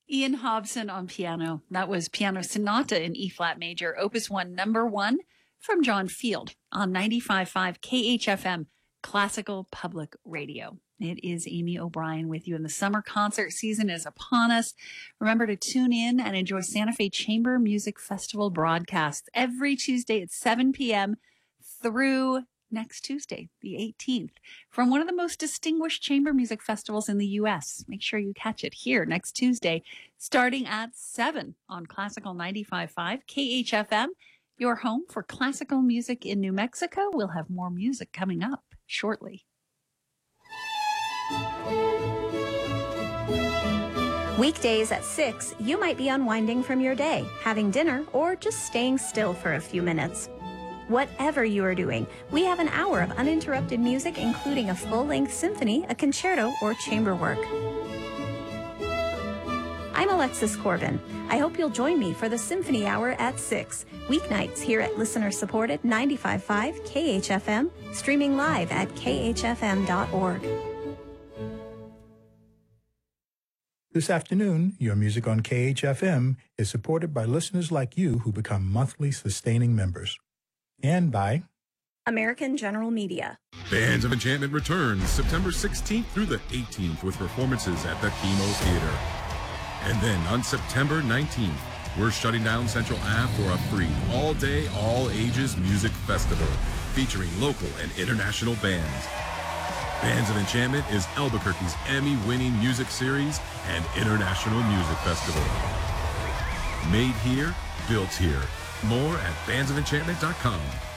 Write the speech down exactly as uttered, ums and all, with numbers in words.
Ian Hobson on piano. That was Piano Sonata in E-flat major, Opus one, number one, from John Field on ninety-five point five K H F M, Classical Public Radio. It is Amy O'Brien with you, and the summer concert season is upon us. Remember to tune in and enjoy Santa Fe Chamber Music Festival broadcasts every Tuesday at seven p.m. through next Tuesday, the eighteenth, from one of the most distinguished chamber music festivals in the U S. Make sure you catch it here next Tuesday, starting at seven on Classical ninety-five point five K H F M, your home for classical music in New Mexico. We'll have more music coming up shortly. Weekdays at six, you might be unwinding from your day, having dinner, or just staying still for a few minutes. Whatever you are doing, we have an hour of uninterrupted music, including a full-length symphony, a concerto, or chamber work. I'm Alexis Corbin. I hope you'll join me for the Symphony Hour at six, weeknights here at listener-supported ninety-five point five K H F M, streaming live at K H F M dot org. This afternoon, your music on K H F M is supported by listeners like you who become monthly sustaining members. And by American General Media. Bands of Enchantment returns September sixteenth through the eighteenth with performances at the Chemo Theater. And then on September nineteenth, we're shutting down Central Ave for a free all-day, all-ages music festival featuring local and international bands. Bands of Enchantment is Albuquerque's Emmy-winning music series and international music festival. Made here, built here. More at bands of enchantment dot com.